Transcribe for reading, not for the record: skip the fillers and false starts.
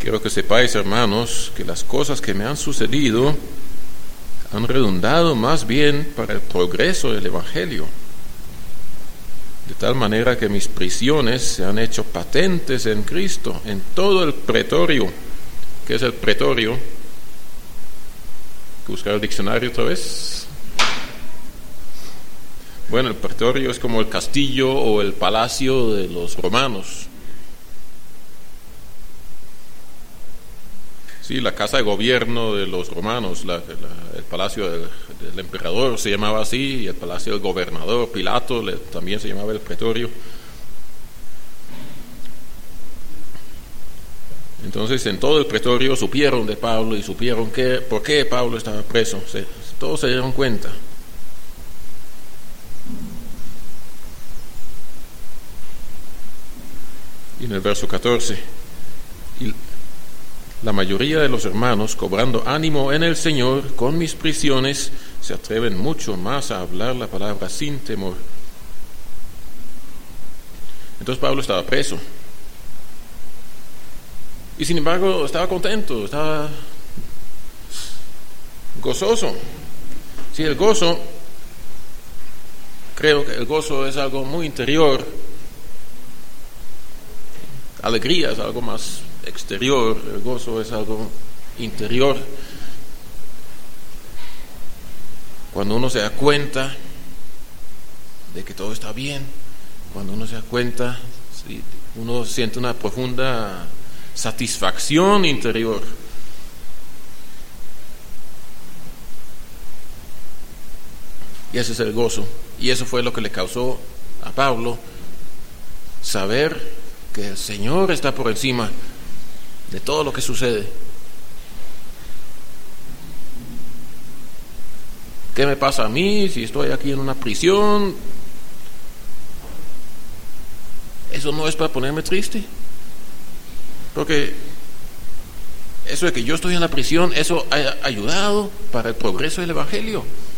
Quiero que sepáis, hermanos, que las cosas que me han sucedido han redundado más bien para el progreso del Evangelio, de tal manera que mis prisiones se han hecho patentes en Cristo, en todo el pretorio. ¿Qué es el pretorio? ¿Hay que buscar el diccionario otra vez? Bueno, el pretorio es como el castillo o el palacio de los romanos. Sí, la casa de gobierno de los romanos, el palacio del emperador se llamaba así, y el palacio del gobernador, Pilato, también se llamaba el pretorio. Entonces, en todo el pretorio supieron de Pablo y supieron por qué Pablo estaba preso. Todos se dieron cuenta. Y en el verso 14, la mayoría de los hermanos, cobrando ánimo en el Señor con mis prisiones, se atreven mucho más a hablar la palabra sin temor. Entonces Pablo estaba preso. Y sin embargo estaba contento, estaba gozoso. Sí, el gozo, creo que el gozo es algo muy interior. Alegría es algo más exterior, el gozo es algo interior. Cuando uno se da cuenta de que todo está bien, cuando uno se da cuenta, sí, uno siente una profunda satisfacción interior. Y ese es el gozo. Y eso fue lo que le causó a Pablo saber que el Señor está por encima de todo lo que sucede. ¿Qué me pasa a mí si estoy aquí en una prisión? Eso no es para ponerme triste, porque eso de que yo estoy en la prisión, eso ha ayudado para el progreso del Evangelio.